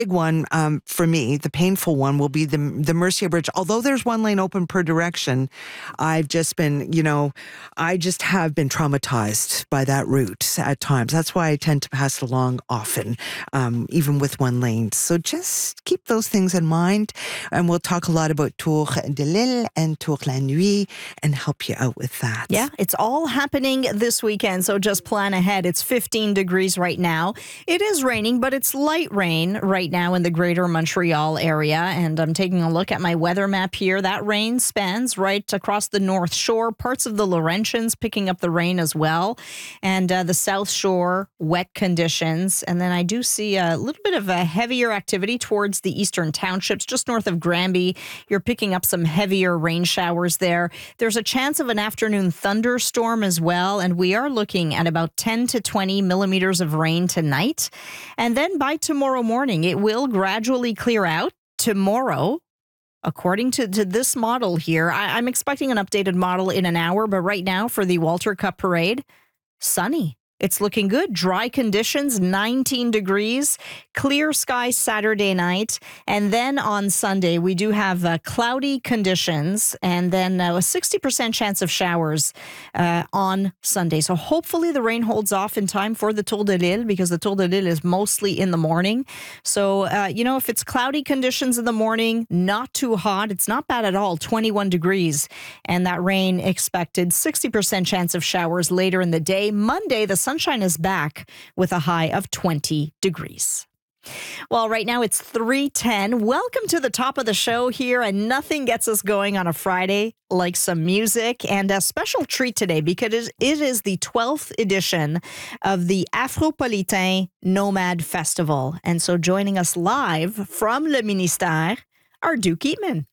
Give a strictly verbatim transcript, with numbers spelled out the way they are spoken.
big one um, for me, the painful one, will be the the Mercia Bridge. Although there's one lane open per direction, I've just been, you know, I just have been traumatized by that route at times. That's why I tend to pass it along often, um, even with one lane. So just keep those things in mind, and we'll talk a lot about Tour de l'Île and Tour la Nuit and help you out with that. Yeah, it's all happening this weekend, so just plan ahead. It's fifteen degrees right now. It is raining, but it's light rain right now in the greater Montreal area, and I'm taking a look at my weather map here. That rain spans right across the North Shore, parts of the Laurentians picking up the rain as well, and uh, the South Shore, wet conditions. And then I do see a little bit of a heavier activity towards the eastern townships, just north of Granby. You're picking up some heavier rain showers there. There's a chance of an afternoon thunderstorm as well, and we are looking at about ten to twenty millimeters of rain tonight. And then by tomorrow morning, it will gradually clear out. Tomorrow, according to, to this model here, I, I'm expecting an updated model in an hour, but right now for the Walter Cup Parade, sunny. It's looking good. Dry conditions, nineteen degrees, clear skies Saturday night. And then on Sunday, we do have uh, cloudy conditions and then uh, a sixty percent chance of showers uh, on Sunday. So hopefully the rain holds off in time for the Tour de l'Île, because the Tour de l'Île is mostly in the morning. So, uh, you know, if it's cloudy conditions in the morning, not too hot, it's not bad at all, twenty-one degrees. And that rain expected, sixty percent chance of showers later in the day. Monday, the sunshine is back with a high of twenty degrees. Well, right now it's three ten. Welcome to the top of the show here, and nothing gets us going on a Friday like some music, and a special treat today because it is the twelfth edition of the Afropolitain Nomad Festival. And so joining us live from Le Ministère are Duke Eatman.